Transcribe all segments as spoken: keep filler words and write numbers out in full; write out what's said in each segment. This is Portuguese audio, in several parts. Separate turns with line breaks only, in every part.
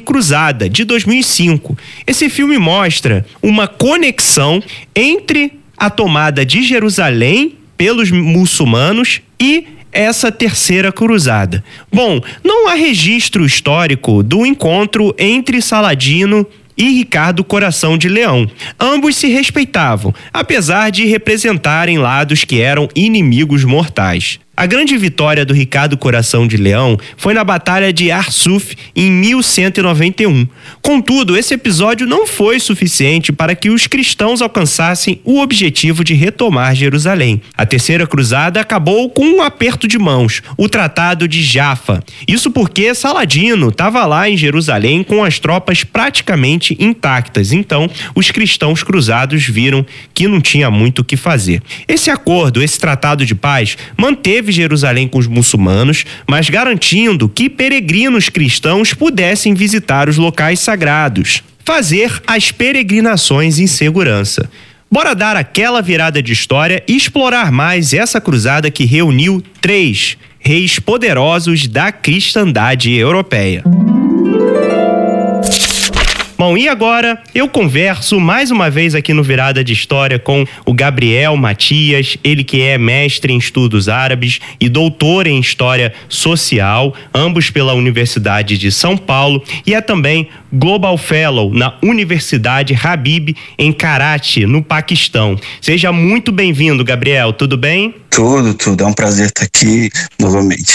Cruzada, de dois mil e cinco. Esse filme mostra uma conexão entre a tomada de Jerusalém pelos muçulmanos e essa terceira cruzada. Bom, não há registro histórico do encontro entre Saladino e Ricardo Coração de Leão. Ambos se respeitavam, apesar de representarem lados que eram inimigos mortais. A grande vitória do Ricardo Coração de Leão foi na Batalha de Arsuf, em mil cento e noventa e um. Contudo, esse episódio não foi suficiente para que os cristãos alcançassem o objetivo de retomar Jerusalém. A Terceira Cruzada acabou com um aperto de mãos, o Tratado de Jaffa. Isso porque Saladino estava lá em Jerusalém com as tropas praticamente intactas. Então, os cristãos cruzados viram que não tinha muito o que fazer. Esse acordo, esse tratado de paz, manteve Jerusalém com os muçulmanos, mas garantindo que peregrinos cristãos pudessem visitar os locais sagrados, fazer as peregrinações em segurança. Bora dar aquela virada de história e explorar mais essa cruzada que reuniu três reis poderosos da cristandade europeia. Bom, e agora eu converso mais uma vez aqui no Virada de História com o Gabriel Matias, ele que é mestre em estudos árabes e doutor em História Social, ambos pela Universidade de São Paulo, e é também Global Fellow na Universidade Habib, em Karachi, no Paquistão. Seja muito bem-vindo, Gabriel, tudo bem?
Tudo, tudo. É um prazer estar aqui novamente,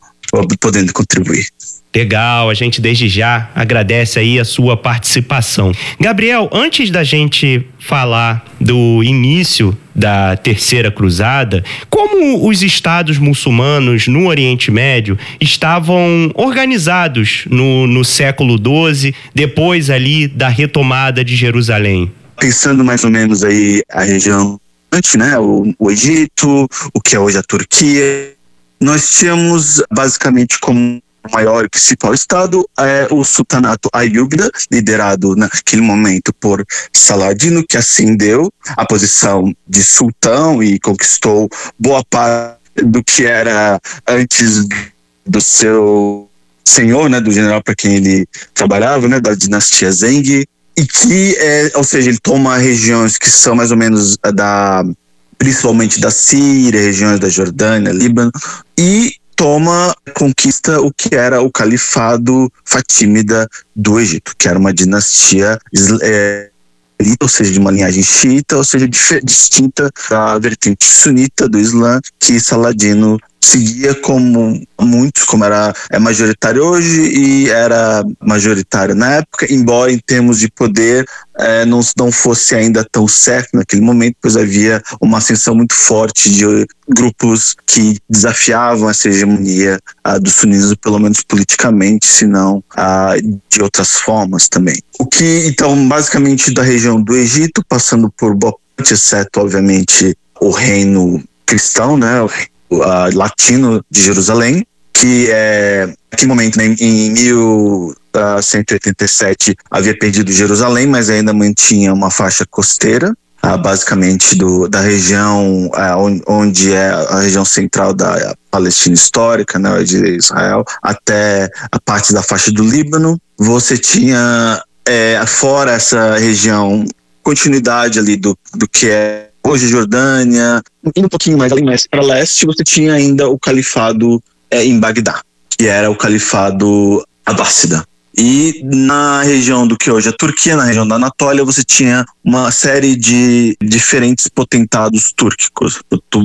podendo contribuir.
Legal, a gente desde já agradece aí a sua participação. Gabriel, antes da gente falar do início da Terceira Cruzada, como os estados muçulmanos no Oriente Médio estavam organizados no, no século doze, depois ali da retomada de Jerusalém?
Pensando mais ou menos aí a região antes, né, o, o Egito, o que é hoje a Turquia, nós tínhamos basicamente como o maior e principal estado é o Sultanato Ayúbida, liderado naquele momento por Saladino, que ascendeu à posição de sultão e conquistou boa parte do que era antes do seu senhor, né, do general para quem ele trabalhava, né, da dinastia Zenghi, e que, é, ou seja, ele toma regiões que são mais ou menos da, principalmente da Síria, regiões da Jordânia, Líbano, e toma, conquista o que era o califado fatímida do Egito, que era uma dinastia é, ou seja, de uma linhagem xiita, ou seja, dif- distinta da vertente sunita do Islã, que Saladino seguia como muitos, como era é majoritário hoje e era majoritário na época, embora em termos de poder é, não, não fosse ainda tão certo naquele momento, pois havia uma ascensão muito forte de grupos que desafiavam essa hegemonia ah, do sunismo, pelo menos politicamente, se não ah, de outras formas também. O que, então, basicamente da região do Egito, passando por boa parte, exceto, obviamente, o reino cristão, né, o reino Uh, latino de Jerusalém, que é, naquele momento, né, em mil cento e oitenta e sete havia perdido Jerusalém, mas ainda mantinha uma faixa costeira, uh, basicamente do, da região uh, onde, onde é a região central da Palestina histórica, né, de Israel, até a parte da faixa do Líbano. Você tinha, é, fora essa região, continuidade ali do, do que é hoje Jordânia, indo um pouquinho mais além, mais para leste, você tinha ainda o califado é, em Bagdá, que era o califado abássida. E na região do que hoje é a Turquia, na região da Anatólia, você tinha uma série de diferentes potentados túrquicos,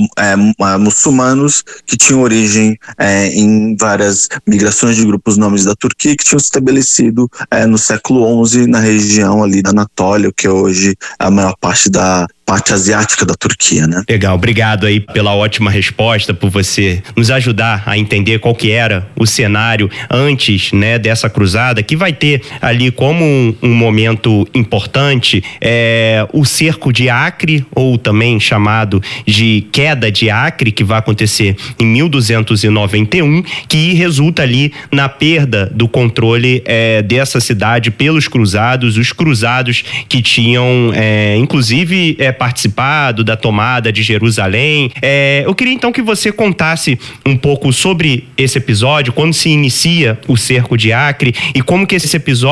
é, muçulmanos, que tinham origem é, em várias migrações de grupos nomes da Turquia, que tinham se estabelecido é, no século onze na região ali da Anatólia, que é hoje a maior parte da parte asiática da Turquia, né?
Legal, obrigado aí pela ótima resposta, por você nos ajudar a entender qual que era o cenário antes, né, dessa cruzada, que vai ter ali como um, um momento importante é, o cerco de Acre, ou também chamado de queda de Acre, que vai acontecer em mil duzentos e noventa e um, que resulta ali na perda do controle é, dessa cidade pelos cruzados, os cruzados que tinham, é, inclusive, é, participado da tomada de Jerusalém. É, eu queria então que você contasse um pouco sobre esse episódio, quando se inicia o cerco de Acre e como que esse episódio